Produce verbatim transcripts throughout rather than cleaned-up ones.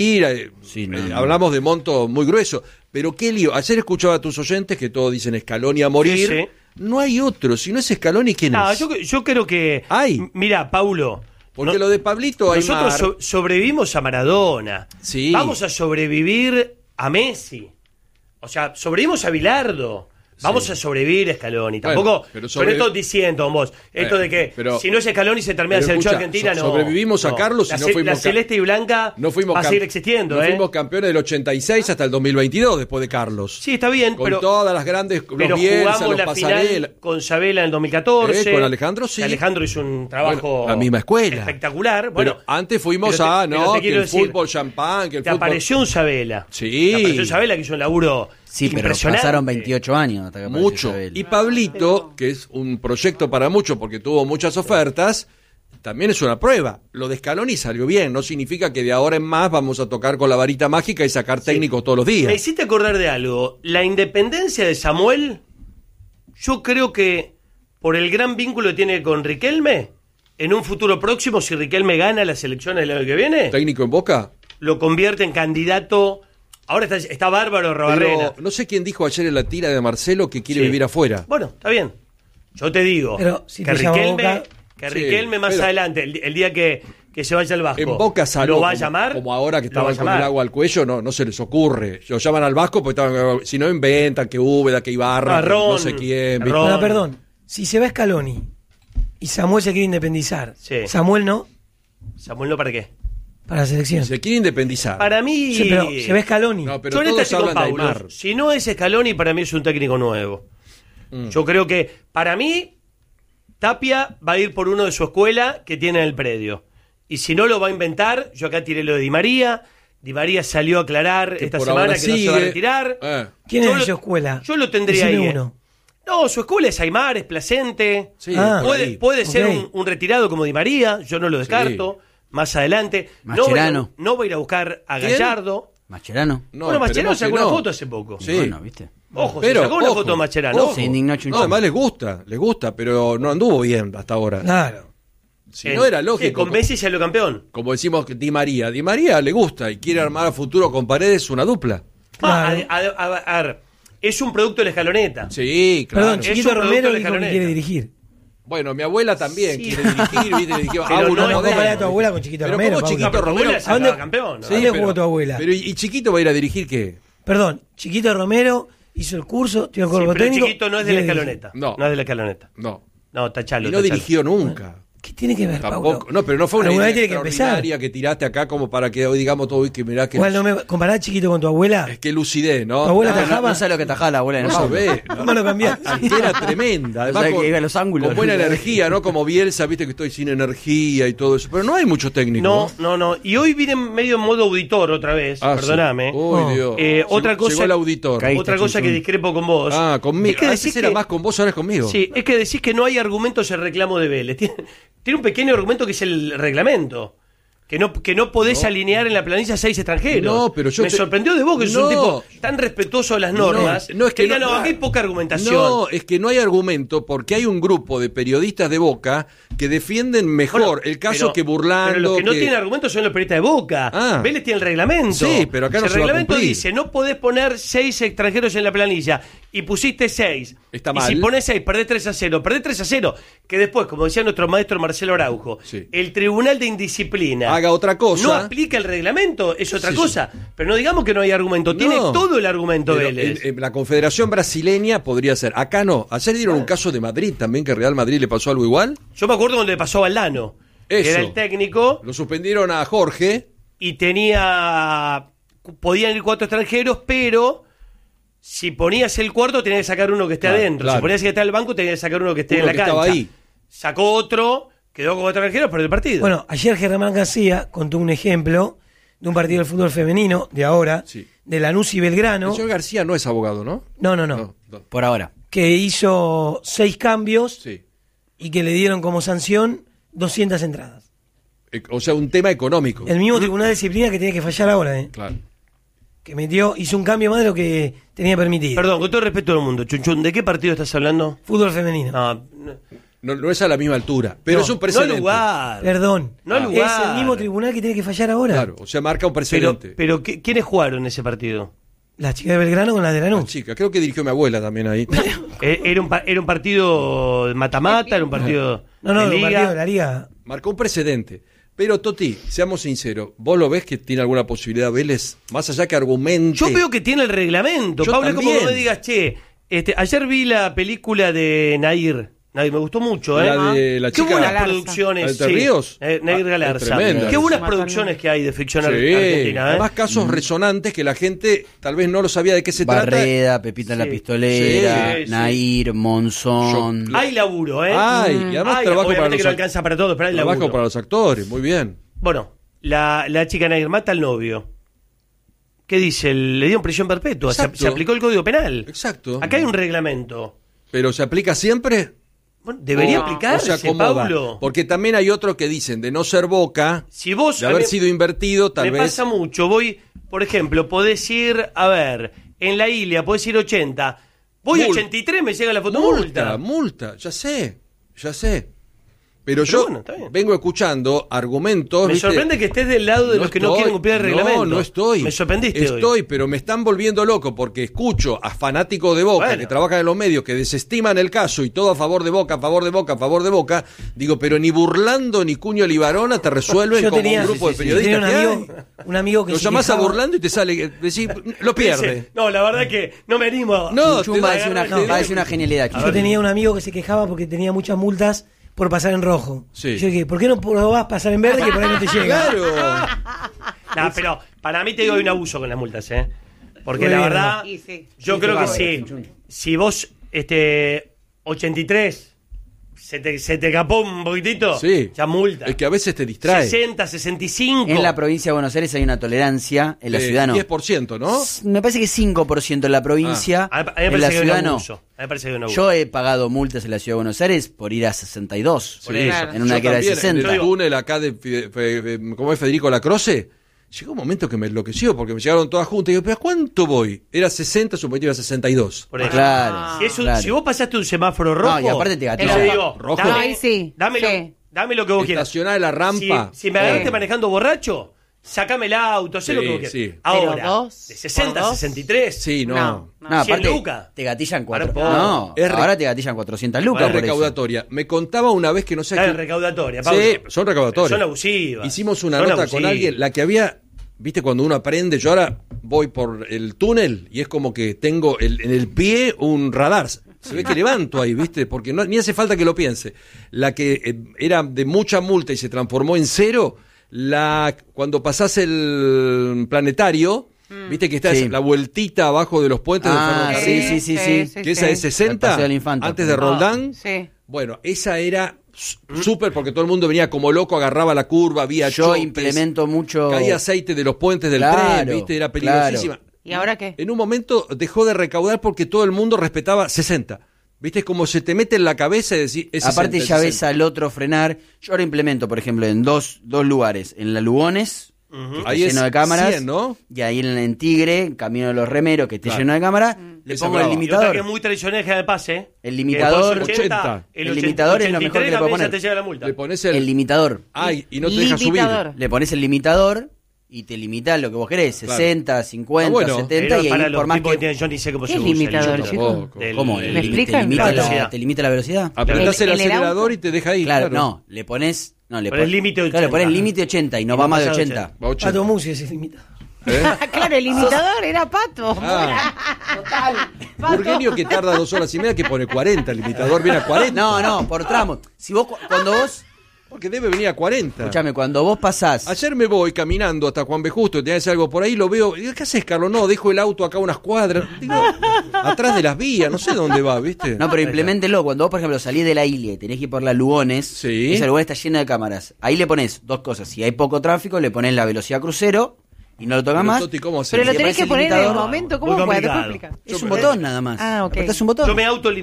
Eh, Sí, no, eh, no. hablamos de monto muy grueso. Pero qué lío. Ayer escuchaba a tus oyentes que todos dicen Scaloni a morir. Sí, sí. No hay otro. Si no es Scaloni, ¿quién No, es? yo, yo creo que... Ay. Mira, Paulo... Porque no- lo de Pablito nosotros Aymar... so- sobrevivimos a Maradona. Sí. Vamos a sobrevivir a Messi. O sea, sobrevivimos a Bilardo. Vamos Sí. a sobrevivir a Scaloni. Bueno, Tampoco, pero pero, sobre- esto diciendo vos, esto Eh, de que pero- si no es Scaloni se termina la pero selección escucha, argentina, so- no. sobrevivimos a no. Carlos y la, no ce- fuimos la ca- celeste y blanca No fuimos va a cam- seguir existiendo, no ¿eh? fuimos campeones del ochenta y seis hasta el dos mil veintidós, después de Carlos. Sí, está bien, Con pero... todas las grandes, los Pero Bielsa, jugamos los la Pasarela. final con Sabela en el dos mil catorce. Eh, con Alejandro, sí. Alejandro hizo un trabajo Bueno, la misma escuela. espectacular. Bueno, Pero antes fuimos pero te- a, pero no, te que quiero el decir, fútbol champán, que el te fútbol... apareció un Sabela. Sí. Te apareció un Sabela que hizo un laburo Sí, pero impresionante. pasaron veintiocho años hasta que apareció Mucho. Isabel. Y Pablito, que es un proyecto para muchos porque tuvo muchas ofertas, también es una prueba. Lo de Scaloni salió bien, no significa que de ahora en más vamos a tocar con la varita mágica y sacar técnicos todos los Me días. hiciste acordar de algo. La independencia de Samuel, yo creo que por el gran vínculo que tiene con Riquelme, en un futuro próximo, si Riquelme gana las elecciones del año que viene, ¿Técnico en Boca? lo convierte en candidato. Ahora está, está bárbaro Robarrena. Pero no sé quién dijo ayer en la tira de Marcelo que quiere Sí. vivir afuera. Bueno, está bien. Yo te digo Pero si que te llama Riquelme, Boca- que Sí, Riquelme más pero- adelante, el, el día que, que se vaya al Vasco, En Boca salió lo va a como, llamar. como ahora que lo va a estaban con el llamar. agua al cuello, no, no se les ocurre. Lo llaman al Vasco porque estaban, si no inventan que Úbeda, que Ibarra, Ah, que Ron, no sé quién. ¿viste? Ron. Ahora, perdón, si se va Scaloni y Samuel se quiere independizar, Sí. Samuel no, Samuel, ¿no para qué? para la selección. Se quiere independizar. Para mí. Sí, pero se ve Scaloni. No, pero Yo en esta todos estoy con hablan de Paulo. Aymar. Si no es Scaloni, para mí es un técnico nuevo. Mm. Yo creo que, para mí, Tapia va a ir por uno de su escuela que tiene en el predio. Y si no lo va a inventar, yo acá tiré lo de Di María. Di María salió a aclarar Que esta por semana ahora que no se va a sigue. retirar. Eh. ¿Quién Yo es de lo- su escuela? Yo lo tendría Decime ahí. eh. uno. No, su escuela es Aymar, es Placente. Sí, Ah. por Puede, ahí. puede ser Ok. un, un retirado como Di María, yo no lo descarto. Más adelante. No voy, a, Mascherano. no voy a ir a buscar a ¿Quién? Gallardo. Mascherano. No, bueno, Mascherano esperemos sacó que una no. foto hace poco. Sí. Bueno, ¿viste? Ojo, Pero, se sacó una ojo, foto de Mascherano. ojo. Se indignó No, Chunchín. además les gusta, les gusta, pero no anduvo bien hasta ahora. Claro. Si Eh, no era sí, lógico. con Messi salió campeón. Como decimos que Di María. Di María le gusta y quiere armar a futuro con Paredes una dupla. Ah, Claro. a, a- a- a ver, es un producto de la escaloneta. Sí, claro. Perdón, Es Chiquito un producto Romero de dijo que Escaloneta. quiere dirigir. Bueno, mi abuela también Sí. quiere dirigir, ¿viste? Dirigió Pero a no uno es No moderno. compará a tu abuela con Chiquito Pero Romero, ¿cómo Pablo. Chiquito pero tu Romero? abuela ¿A dónde- sacaba campeón. ¿no? ¿A dónde pero- jugó tu abuela? Pero ¿y y Chiquito va a ir a dirigir qué? Perdón, Chiquito Romero hizo el curso, tiene el Sí, cuerpo pero técnico. Chiquito no es de la quiere escaloneta. No. No es de la escaloneta. No. No, tachalo. Y no tachalo. dirigió nunca. dirigir. ¿Qué tiene que ver, Tampoco. Paulo? No, pero no fue una Alguna idea vez tiene que empezar. extraordinaria que tiraste acá como para que hoy digamos todo y que mirá que Igual no me compará Chiquito con tu abuela. es que lucidé, ¿no? Tu abuela No, no, tajaba. no sabe lo que tajaba la abuela en No el Pablo. sabés, ¿no? ¿Cómo lo cambiás? Que era tremenda, además sabe con, que iba a los ángulos. con buena energía, ¿no? Como Bielsa, viste que estoy sin energía y todo eso. Pero no hay muchos técnicos. No, no, no. Y hoy vine medio en modo auditor otra vez. Ah, sí. Perdóname. Uy, No. Dios. Eh, Llegó- otra cosa- Llegó el auditor. Caíste, Otra cosa Chunchún. que discrepo con vos. Ah, conmigo. Es que Antes decís era que- más con vos, ahora es conmigo. Sí, es que decís que no hay argumentos en reclamo de Vélez. Tiene, tiene un pequeño argumento que es el reglamento. Que no, que no podés No. alinear en la planilla seis extranjeros. No, pero yo Me te- sorprendió de vos que sos No. un tipo tan respetuoso de las normas. No, no, es que diga, no- no, aquí hay poca argumentación. No, es que no hay argumento porque hay un grupo de periodistas de Boca que defienden mejor Bueno, el caso pero- que burlando. Pero los que no que- tienen argumentos son los periodistas de Boca. Ah. Vélez tiene el reglamento. Sí, pero acá no Si se va el a reglamento cumplir. dice no podés poner seis extranjeros en la planilla y pusiste seis. Está y mal. si pones seis, perdés tres a cero. Perdés tres a cero. Que después, como decía nuestro maestro Marcelo Araujo, Sí. el Tribunal de Indisciplina Haga otra cosa. no aplica el reglamento, es otra Sí, cosa. Pero no digamos que no hay argumento. Tiene No. todo el argumento Pero Vélez. en- en la Confederación Brasileña podría ser. Acá no. Ayer dieron un caso de Madrid también, que Real Madrid le pasó algo igual. Yo me acuerdo cuando le pasó a Valdano. Que Eso. era el técnico. Lo suspendieron a Jorge. Y tenía podían ir cuatro extranjeros, pero si ponías el cuarto tenías que sacar uno que esté Claro, adentro. claro. Si ponías que estar al banco tenías que sacar uno que esté Uno en la que cancha. estaba ahí. Sacó otro, quedó con cuatro extranjeros, perdió el partido. Bueno, ayer Germán García contó un ejemplo de un partido del fútbol femenino de ahora, Sí. de Lanús y Belgrano. El señor García no es abogado, ¿no? No, no, no, No, no. Por ahora. Que hizo seis cambios Sí. y que le dieron como sanción doscientas entradas. Eh, O sea, un tema económico. El mismo tribunal de disciplina que tiene que fallar ahora, ¿eh? Claro. Que metió, hizo un cambio más de lo que tenía permitido. Perdón, con todo el respeto del mundo, Chunchun, ¿de qué partido estás hablando? Fútbol femenino. No, no, No, no es a la misma altura, pero No, es un precedente. No lugar. Perdón. No es lugar. el mismo tribunal que tiene que fallar ahora. Claro, o sea, marca un Pero, precedente. pero ¿qué- ¿quiénes jugaron en ese partido? La chica de Belgrano con la de La Lanús. chica, creo que dirigió mi abuela también ahí. Eh, ¿Era un, pa- era un partido de mata-mata? ¿Era un partido No, no, de de un liga? partido de la liga. Marcó un precedente. Pero, Toti, seamos sinceros, ¿vos lo ves que tiene alguna posibilidad Vélez? Más allá que argumente. Yo veo que tiene el reglamento. Yo Pablo, es como también. que me digas, che, este, ayer vi la película de Nair. Nair, me gustó mucho, ¿eh? La de la Qué chica. buenas Galarza. producciones. ¿La de Entre sí. Ríos? Eh, Nair Ah, Galarza. es tremenda. Qué buenas Sí. producciones que hay de ficción ar- Sí. argentina, ¿eh? Además, casos resonantes que la gente tal vez no lo sabía de qué se trata. Barreda, Pepita la Sí. Pistolera, Sí, sí. Nair, Monzón. Yo- Hay laburo, ¿eh? Ay, y además Hay, trabajo para obviamente los que no act- alcanza para todo, pero hay Trabajo laburo. para los actores, muy bien. Bueno, la, la chica Nair mata al novio. ¿Qué dice? Le dio prisión perpetua. Se, Exacto. se aplicó el Código Penal. Exacto. Acá hay un reglamento. ¿Pero se aplica siempre? Bueno, debería No. aplicarse, O se acomoda. Pablo. Porque también hay otros que dicen de no ser Boca, Si vos de a haber mí- sido invertido, tal me vez. pasa mucho. Voy, por ejemplo, podés ir, a ver, en la Ilia, podés ir ochenta. Voy Mul- ochenta y tres, me llega la foto Multa, multa. multa, ya sé, ya sé. Pero, Pero yo bueno, está bien. vengo escuchando argumentos. Me ¿viste? sorprende que estés del lado de No los que no estoy, quieren cumplir el reglamento. No, no estoy. Me sorprendiste Estoy, hoy. pero me están volviendo loco porque escucho a fanáticos de Boca Bueno. que trabajan en los medios que desestiman el caso y todo a favor de Boca, a favor de Boca, a favor de Boca. Digo, pero ni burlando ni Cuño Libarona te resuelven Yo como tenía, un grupo sí, de sí, sí. periodistas Tenía un que amigo, hay. un amigo que Lo se llamás a quejaba- burlando y te sale, decís, lo pierde. Dice, no, la verdad que no me animo. No, te Chumba, da- es una, no. va a decir una genialidad. A Yo ver. tenía un amigo que se quejaba porque tenía muchas multas por pasar en rojo. Sí. Yo dije, ¿por qué no probás pasar en verde que por ahí no te llega? Claro. No, pero para mí te digo hay un abuso con las multas, ¿eh? Porque Bueno. la verdad, Y sí. yo Sí, creo que claro, sí. chun. Si vos, este, ochenta y tres, se te, se te escapó un poquitito, Sí. ya multa. Es que a veces te distrae. sesenta, sesenta y cinco. En la provincia de Buenos Aires hay una tolerancia, en la Eh, ciudad no. diez por ciento, ¿no? Me parece que cinco por ciento en la provincia, A mí a mí me en la parece que hay ciudad un no. abuso. A mí me parece que hay un abuso. Yo he pagado multas en la ciudad de Buenos Aires por ir a sesenta y dos, Por eso. en una Yo que era de también, sesenta. En el túnel acá de, Fide- Fe- Fe- ¿cómo es Federico Lacroce? Llegó un momento que me enloqueció porque me llegaron todas juntas y digo, ¿pero a cuánto voy? Era sesenta, suponía iba a sesenta y dos. Por eso. Claro, Si, es un- claro. si vos pasaste un semáforo rojo, No, y aparte te yo gatilla. te digo, Rojo. dame, Ay, sí, dame, lo, sí. dame lo que vos quieras. Estacioná en la rampa. Si, si me agarraste Sí. manejando borracho, sacame el auto, sé Sí, lo que vos quieras. sí. Ahora, Pero dos, de sesenta a por dos. sesenta y tres, Sí, no. No. No, cien aparte lucas. te gatillan cuatro. Ahora, po- No, es re- ahora te gatillan cuatrocientas lucas Es por eso. recaudatoria. Me contaba una vez que no sé Claro, quién- recaudatoria, Sí, Pablo. son recaudatorias. Son abusivas. Hicimos una Son nota abusivas. con alguien, la que había, viste, cuando uno aprende, yo ahora voy por el túnel y es como que tengo el- en el pie un radar. Se ve que levanto ahí, viste, porque no, ni hace falta que lo piense. La que eh, era de mucha multa y se transformó en cero, la cuando pasás el planetario, viste que está Sí. esa- la vueltita abajo de los puentes Ah, del sí, ferrocarril, sí, sí, sí. que esa es El sesenta, Paseo del Infante. antes de Roldán. Sí. Bueno, esa era s- súper porque todo el mundo venía como loco, agarraba la curva, había Yo choques, implemento mucho. caía aceite de los puentes del Claro, tren, viste, era peligrosísima. ¿Y ahora qué? En un momento dejó de recaudar porque todo el mundo respetaba sesenta. Viste, es como se te mete en la cabeza y decir, es Aparte sesenta, ya es ves sesenta. al otro frenar. Yo ahora implemento, por ejemplo, en dos, dos lugares. En la Lugones, que está Ahí es lleno de cámaras. cien, ¿no? Y ahí en, en Tigre, camino de los remeros, que esté Claro. lleno de cámaras. Le Esa pongo brava. el Y otra que es limitador. muy tradicional es de pase. El limitador, Que después ochenta. el, El limitador es lo mejor que le puedo también ya poner. te llega la multa. Le pones el... El limitador. Ay, y no te deja subir. Limitador. Le pones el limitador y te limita lo que vos querés. Claro. sesenta, cincuenta, Ah, bueno. setenta. Pero Y para ahí los por más tipos que. que tienen, yo ni sé cómo ¿Qué se es usa. limitador, yo chico? tampoco. Del- ¿Cómo? del- El ¿Me li- te, explican? limita La la, velocidad. te limita la velocidad. Apretás ¿En el, el- en el acelerador auto? y te deja ahí. Claro, claro. no. Le pones. No, le Pero el pones- límite Claro, le pones ochenta. límite ochenta y no Y va no más de pasa de ochenta. ochenta. Va a ochenta. Pato Musi se limita. ¿Eh? Claro, el limitador era Pato. Ah, Burgueño que tarda dos horas y media que pone cuarenta, el limitador viene a cuarenta. No, no, por tramos. Si vos, cu- cuando vos. Porque debe venir a cuarenta. Escuchame, cuando vos pasás. Ayer me voy caminando hasta Juan B. Justo, tenés algo por ahí, lo veo. Digo, ¿qué haces, Carlos? No, dejo el auto acá unas cuadras. Digo, atrás de las vías, no sé dónde va, ¿viste? No, pero implementelo. Cuando vos, por ejemplo, salís de la Ilia y tenés que ir por la Lugones, Sí. esa Lugones está llena de cámaras. Ahí le pones dos cosas. Si hay poco tráfico, le pones la velocidad crucero y no lo tocas Pero, más. Toti, ¿cómo hacemos? Pero lo Si tenés aparece que el poner en el limitador, momento. muy ¿Cómo puedes? complicado. explicar? Es un botón nada más. Ah, ok. Apretás un botón. Yo me autolimito.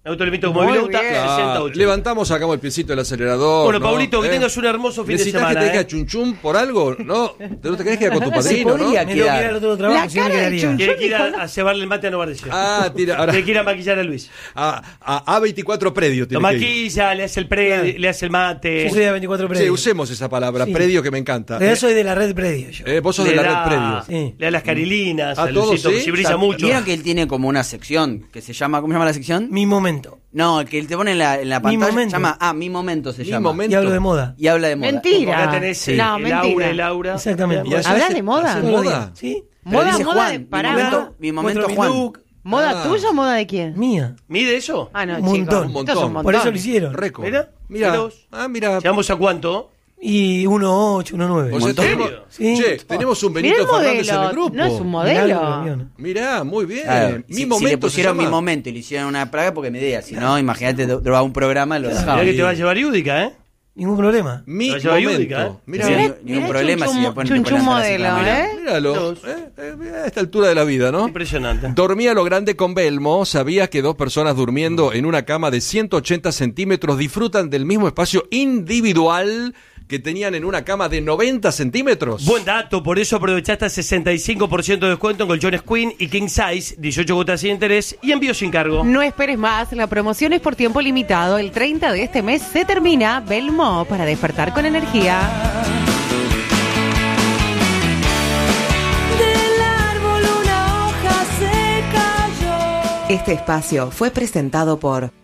Auto limpito como Muy Vilauta, bien. sesenta Ah, ochenta. levantamos, sacamos el piecito del acelerador. Bueno, ¿no? Paulito, que ¿Eh? tengas un hermoso fin de ¿Necesitas semana. que te ¿eh? deje a chum chum por algo? ¿No? ¿Te no te querés quedar con tu Se padrino, no? podría Me tengo que ir quedar. al otro trabajo, La si no me cara de quedaría. Chun Tiene que ir Nicolás. a, a cebarle el mate a Novardecio. Ah, tira, ahora. Tiene que ir a maquillar a Luis. A, a, a veinticuatro predio Lo tiene que ir. maquilla, le hace el pre, le hace el mate. Yo soy de veinticuatro Sí, predios. usemos esa palabra, Sí. predio, que me encanta. Pero yo soy de la red predio. Yo. Eh, vos sos de le la da- red predio. Sí. Le da las carilinas ¿A a todos, Luisito, sí? que si brilla O sea, mucho. Vieron que él tiene como una sección que se llama, ¿cómo se llama la sección? Mi momento. No, el que él te pone en la, en la Mi pantalla se momento. llama, ah, Mi Momento se Mi llama. momento. Y hablo de moda. Y habla de moda. Mentira. Acá tenés Sí. el, No, el mentira. aura, el aura. Exactamente. Y allá ¿Hablas hace- de moda? hace Todos los moda? días. ¿Sí? Pero Moda, dice moda Juan, de mi parada. momento, mi momento Muestro mi Juan. look. ¿Moda Ah. tuya o moda de quién? Mía. ¿Mide eso? Ah, no, Un montón. chicos. Un Esto montón. es un montón. Por eso lo hicieron. Récord. Mira, Mira. mira vos. Ah, mira. ¿Llegamos a cuánto? Y uno ocho, uno nueve. O sea, ¿En tenemos, serio? Sí. che, tenemos un Mirá Benito el Fernández en el modelo. grupo. No es un Mirá lo que modelo. vio, ¿no? Mirá, muy bien. Claro, mi si, si momento le se pusieron mi llama. momento y le hicieron una plaga porque me idea, si no, imagínate, droga un programa, lo dejaba. Mirá que te va a llevar Yudica, ¿eh? Ningún problema. Mi Lo lleva momento. Yudica, ¿eh? Mirá, Sí, Mirá- ningún mirá problema Chunchum- si le ponen- te Chunchum ponen a hacer modelo, así, ¿eh? míralo. Dos. Eh, eh, a esta altura de la vida, ¿no? Impresionante. Dormía a lo grande con Belmo, sabía que dos personas durmiendo en una cama de ciento ochenta centímetros disfrutan del mismo espacio individual que tenían en una cama de noventa centímetros. Buen dato, por eso aprovechaste sesenta y cinco por ciento de descuento en colchones Queen y King Size, dieciocho cuotas sin interés y envío sin cargo. No esperes más, la promoción es por tiempo limitado. El treinta de este mes se termina. Belmo para despertar con energía. Del árbol una hoja se cayó. Este espacio fue presentado por